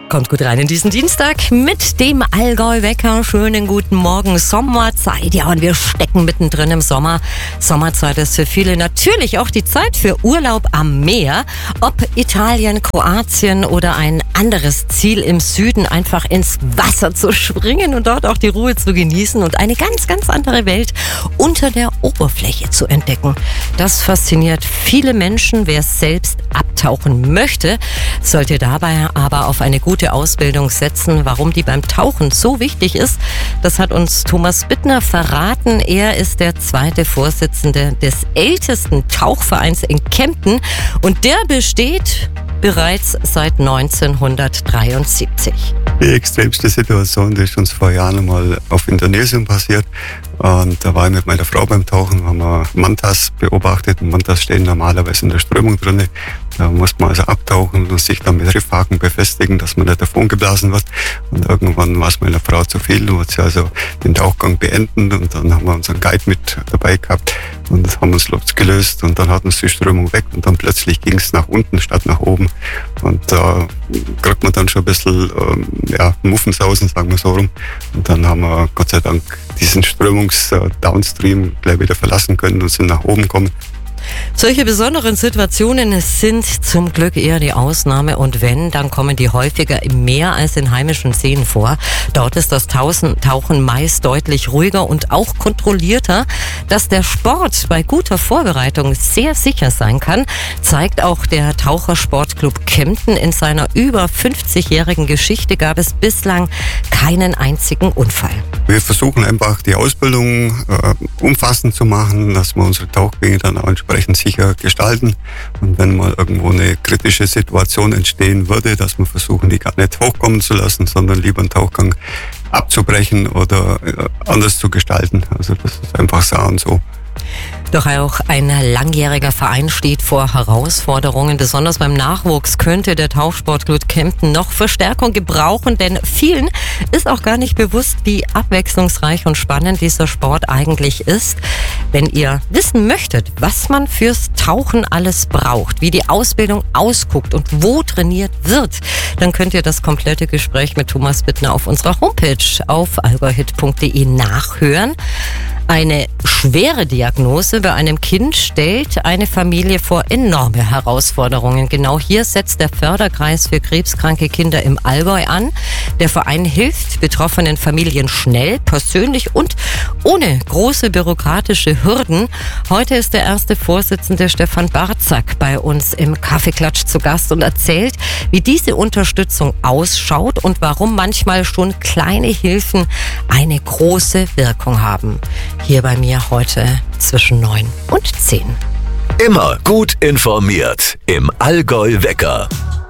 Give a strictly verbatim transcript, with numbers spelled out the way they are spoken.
Kommt gut rein in diesen Dienstag mit dem Allgäu-Wecker. Schönen guten Morgen. Sommerzeit. Ja, und wir stecken mittendrin im Sommer. Sommerzeit ist für viele natürlich auch die Zeit für Urlaub am Meer. Ob Italien, Kroatien oder ein anderes Ziel im Süden, einfach ins Wasser zu springen und dort auch die Ruhe zu genießen und eine ganz, ganz andere Welt unter der Oberfläche zu entdecken. Das fasziniert viele Menschen. Wer selbst abtauchen möchte, sollte dabei aber auf eine gute Ausbildung setzen. Warum die beim Tauchen so wichtig ist, das hat uns Thomas Bittner verraten. Er ist der zweite Vorsitzende des ältesten Tauchvereins in Kempten und der besteht bereits seit neunzehnhundertdreiundsiebzig. Die extremste Situation, die ist uns vor Jahren einmal auf Indonesien passiert. Und da war ich mit meiner Frau beim Tauchen, haben wir Mantas beobachtet. Und Mantas stehen normalerweise in der Strömung drin. Da muss man also abtauchen und sich dann mit Riffhaken befestigen, dass man nicht davon geblasen wird. Und irgendwann war es meiner Frau zu viel. Dann hat sie also den Tauchgang beenden und dann haben wir unseren Guide mit dabei gehabt und das haben uns losgelöst und dann hat uns die Strömung weg und dann plötzlich ging es nach unten statt nach oben. Und da äh, kriegt man dann schon ein bisschen ähm, ja, Muffensausen, sagen wir so rum. Und dann haben wir Gott sei Dank diesen Strömungs-Downstream gleich wieder verlassen können und sind nach oben gekommen. Solche besonderen Situationen sind zum Glück eher die Ausnahme und wenn, dann kommen die häufiger im Meer als in heimischen Seen vor. Dort ist das Tauchen meist deutlich ruhiger und auch kontrollierter. Dass der Sport bei guter Vorbereitung sehr sicher sein kann, zeigt auch der Tauchersportclub Kempten. In seiner über fünfzigjährigen Geschichte gab es bislang keinen einzigen Unfall. Wir versuchen einfach die Ausbildung äh, umfassend zu machen, dass wir unsere Tauchgänge dann auch entsprechend sicher gestalten. Und wenn mal irgendwo eine kritische Situation entstehen würde, dass wir versuchen, die gar nicht hochkommen zu lassen, sondern lieber einen Tauchgang abzubrechen oder äh, anders zu gestalten. Also das ist einfach so und so. Doch auch ein langjähriger Verein steht vor Herausforderungen. Besonders beim Nachwuchs könnte der Tauchsportclub Kempten noch Verstärkung gebrauchen, denn vielen ist auch gar nicht bewusst, wie abwechslungsreich und spannend dieser Sport eigentlich ist. Wenn ihr wissen möchtet, was man fürs Tauchen alles braucht, wie die Ausbildung ausguckt und wo trainiert wird, dann könnt ihr das komplette Gespräch mit Thomas Bittner auf unserer Homepage auf allgäuhit punkt de nachhören. Eine schwere Diagnose bei einem Kind stellt eine Familie vor enorme Herausforderungen. Genau hier setzt der Förderkreis für krebskranke Kinder im Allgäu an. Der Verein hilft betroffenen Familien schnell, persönlich und ohne große bürokratische Hürden. Heute ist der erste Vorsitzende Stefan Barzak bei uns im Kaffeeklatsch zu Gast und erzählt, wie diese Unterstützung ausschaut und warum manchmal schon kleine Hilfen eine große Wirkung haben. Hier bei mir heute zwischen neun und zehn. Immer gut informiert im Allgäu-Wecker.